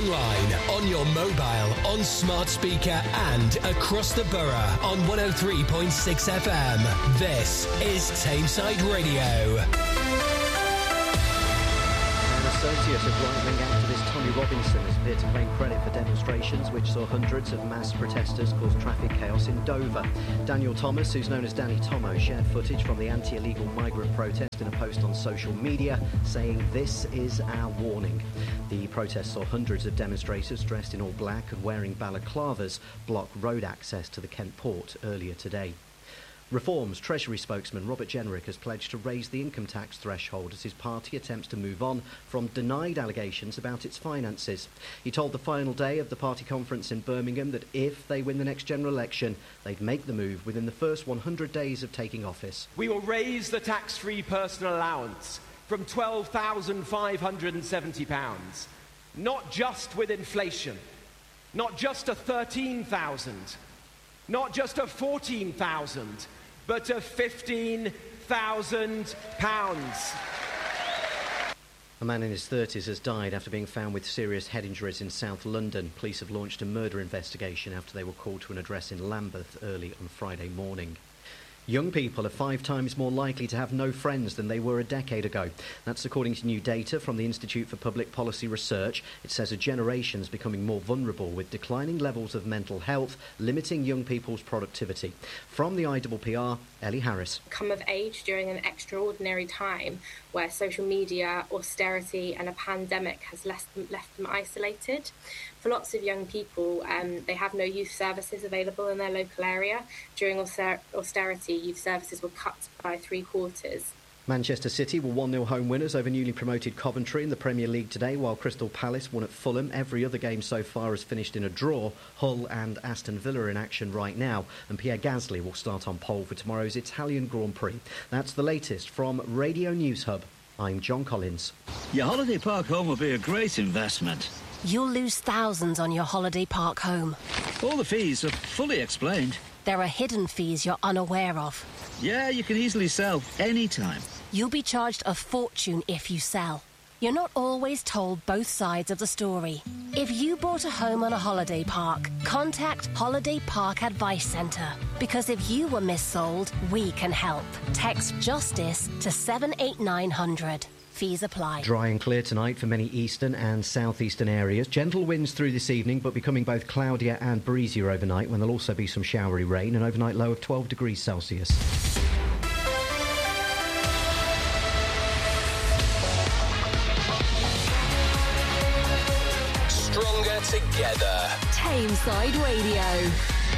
online, on your mobile, on smart speaker and across the borough on 103.6 FM. This is Tameside Radio. Associate of right-wing activist Tommy Robinson has appeared to claim credit for demonstrations which saw hundreds of mass protesters cause traffic chaos in Dover. Daniel Thomas, who's known as Danny Tomo, shared footage from the anti-illegal migrant protest in a post on social media, saying, "This is our warning." The protest saw hundreds of demonstrators dressed in all black and wearing balaclavas block road access to the Kent port earlier today. Reform's Treasury spokesman Robert Jenrick has pledged to raise the income tax threshold as his party attempts to move on from denied allegations about its finances. He told the final day of the party conference in Birmingham that if they win the next general election, they'd make the move within the first 100 days of taking office. We will raise the tax-free personal allowance from £12,570, not just with inflation, not just to £13,000, not just to £14,000, but to £15,000. A man in his 30s has died after being found with serious head injuries in South London. Police have launched a murder investigation after they were called to an address in Lambeth early on Friday morning. Young people are 5 times more likely to have no friends than they were a decade ago. That's according to new data from the Institute for Public Policy Research. It says a generation is becoming more vulnerable with declining levels of mental health, limiting young people's productivity. From the IPPR, Ellie Harris. Come of age during an extraordinary time where social media, austerity and a pandemic has left them isolated. For lots of young people, they have no youth services available in their local area. During austerity, youth services were cut by 3/4. Manchester City were 1-0 home winners over newly promoted Coventry in the Premier League today, while Crystal Palace won at Fulham. Every other game so far has finished in a draw. Hull and Aston Villa are in action right now, and Pierre Gasly will start on pole for tomorrow's Italian Grand Prix. That's the latest from Radio News Hub. I'm John Collins. Your holiday park home will be a great investment. You'll lose thousands on your holiday park home. All the fees are fully explained. There are hidden fees you're unaware of. Yeah, you can easily sell any time. You'll be charged a fortune if you sell. You're not always told both sides of the story. If you bought a home on a holiday park, contact Holiday Park Advice Centre. Because if you were missold, we can help. Text JUSTICE to 78900. Fees apply. Dry and clear tonight for many eastern and southeastern areas. Gentle winds through this evening, but becoming both cloudier and breezier overnight, when there'll also be some showery rain. An overnight low of 12 degrees Celsius. Stronger together. Tameside Radio.